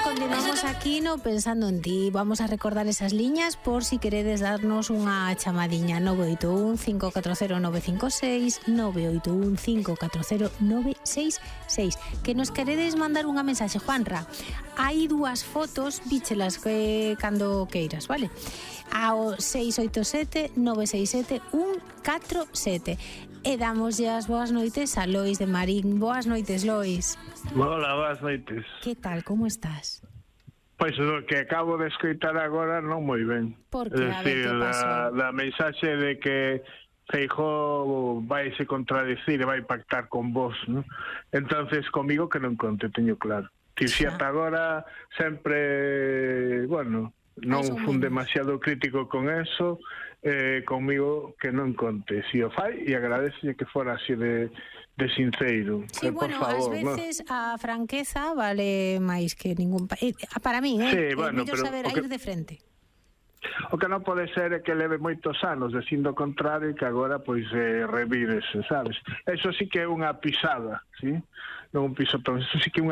continuamos aquí no Pensando en Ti. Vamos a recordar esas liñas por si queredes darnos unha chamadiña. 981-540-956, 981-540-966. Que nos queredes mandar unha mensaxe, Juanra. Hai dúas fotos, víchelas cando queiras, vale? Ao 687-967-147. E damoslle as boas noites a Lois de Marín. Boas noites, Lois. Hola, boas noites. Que tal, como estás? Pois o que acabo de escoitar agora non moi ben. Por que? A ver, que pasou? Da mensaxe de que Feijóo vai se contradicir e vai pactar con vos, ¿no? Entonces, comigo que non conte, teño claro. Que si ata agora sempre, bueno, non fun demasiado crítico con eso, comigo que non conte. Si o fai, e agradece que fora así de sinceiro. Sí, bueno, ás veces a franqueza vale máis que ningún... para mí, sí, bueno, mellor saber a ir de frente. O que non pode ser é que leve moitos anos dicindo o contrario e que agora, pois, revírese, sabes? Eso sí que é unha pisada, sí? Non un pisotón, eso sí que é unha